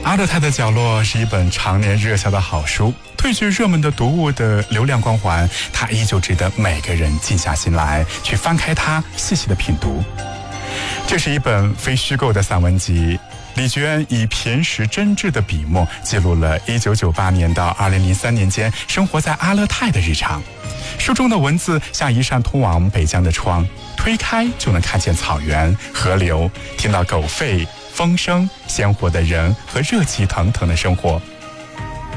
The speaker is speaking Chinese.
阿勒泰的角落是一本常年热销的好书，褪去热门的读物的流量光环，它依旧值得每个人静下心来去翻开它，细细的品读。这是一本非虚构的散文集，李觉恩以平实真挚的笔墨记录了1998年到2003年间生活在阿勒泰的日常。书中的文字像一扇通往北疆的窗，推开就能看见草原、河流，听到狗吠、风声、鲜活的人和热气腾腾的生活。